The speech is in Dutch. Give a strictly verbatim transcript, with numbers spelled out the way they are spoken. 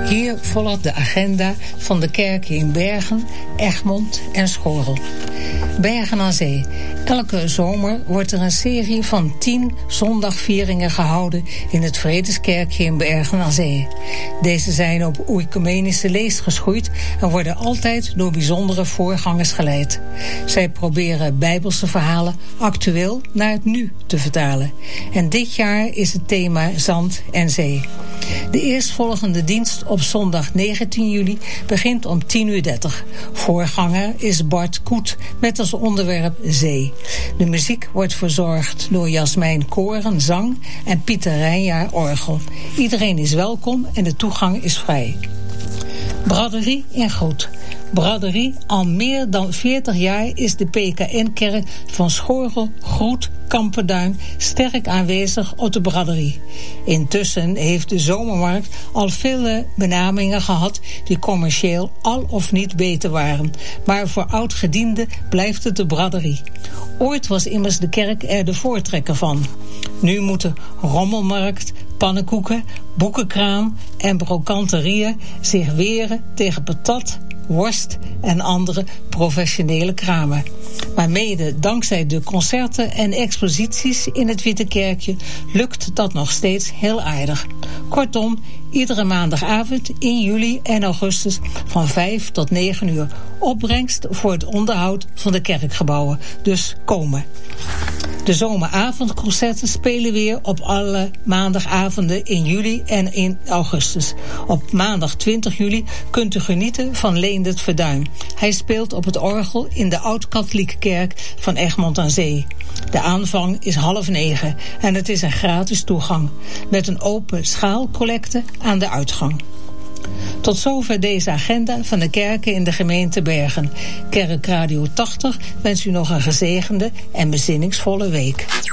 Hier volgt de agenda van de kerken in Bergen, Egmond en Schorrel. Bergen aan Zee. Elke zomer wordt er een serie van tien zondagvieringen gehouden in het Vredeskerkje in Bergen aan Zee. Deze zijn op oecumenische leest geschoeid en worden altijd door bijzondere voorgangers geleid. Zij proberen Bijbelse verhalen actueel naar het nu te vertalen. En dit jaar is het thema Zand en Zee. De eerstvolgende dienst op zondag negentien juli begint om tien uur dertig. Voorganger is Bart Koet met als onderwerp Zee. De muziek wordt verzorgd door Jasmijn Koren, zang en Pieter Rijnjaar, orgel. Iedereen is welkom en de toegang is vrij. Braderie in Groet. Braderie, al meer dan veertig jaar is de P K N-kerk van Schorrel, Groet, Kampenduin sterk aanwezig op de braderie. Intussen heeft de zomermarkt al vele benamingen gehad die commercieel al of niet beter waren. Maar voor oudgedienden blijft het de braderie. Ooit was immers de kerk er de voortrekker van. Nu moeten rommelmarkt, pannenkoeken, boekenkraam en brokanterieën zich weren tegen patat, worst en andere professionele kramen. Maar mede dankzij de concerten en exposities in het Witte Kerkje lukt dat nog steeds heel aardig. Kortom, iedere maandagavond in juli en augustus van vijf tot negen uur. Opbrengst voor het onderhoud van de kerkgebouwen. Dus komen. De zomeravondconcerten spelen weer op alle maandagavonden in juli en in augustus. Op maandag twintig juli kunt u genieten van Leendert Verduin. Hij speelt op het orgel in de Oud-Katholieke Kerk van Egmond aan Zee. De aanvang is half negen en het is een gratis toegang, met een open schaalcollecte aan de uitgang. Tot zover deze agenda van de kerken in de gemeente Bergen. Kerkradio tachtig wens u nog een gezegende en bezinningsvolle week.